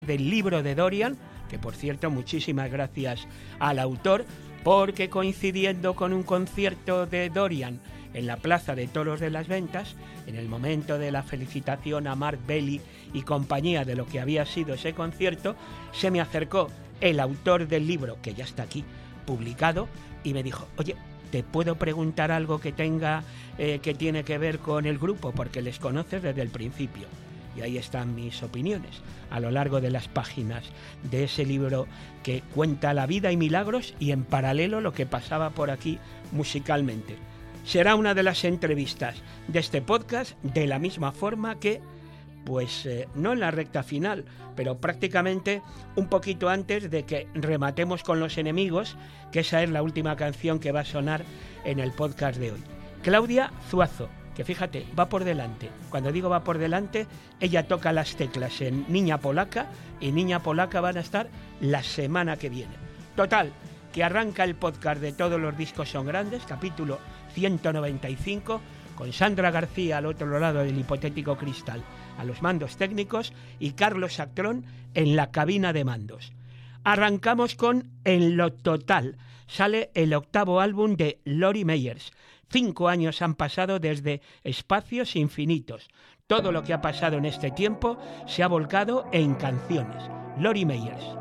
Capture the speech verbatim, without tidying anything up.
del libro de Dorian, que por cierto muchísimas gracias al autor, porque coincidiendo con un concierto de Dorian en la Plaza de Toros de las Ventas, en el momento de la felicitación a Mark Belly y compañía de lo que había sido ese concierto, se me acercó el autor del libro, que ya está aquí publicado, y me dijo, oye, ¿te puedo preguntar algo que tenga, eh, que tiene que ver con el grupo? Porque les conoces desde el principio. Y ahí están mis opiniones, a lo largo de las páginas de ese libro que cuenta la vida y milagros y en paralelo lo que pasaba por aquí musicalmente. Será una de las entrevistas de este podcast, de la misma forma que, pues eh, no en la recta final, pero prácticamente un poquito antes de que rematemos con Los Enemigos, que esa es la última canción que va a sonar en el podcast de hoy. Claudia Zuazo, que fíjate, va por delante. Cuando digo va por delante, ella toca las teclas en Niña Polaca y Niña Polaca van a estar la semana que viene. Total, que arranca el podcast de Todos los discos son grandes, capítulo ciento noventa y cinco, con Sandra García al otro lado del hipotético cristal, a los mandos técnicos, y Carlos Actrón en la cabina de mandos. Arrancamos con En lo total. Sale el octavo álbum de Lori Meyers. Cinco años han pasado desde Espacios Infinitos. Todo lo que ha pasado en este tiempo se ha volcado en canciones. Lori Meyers.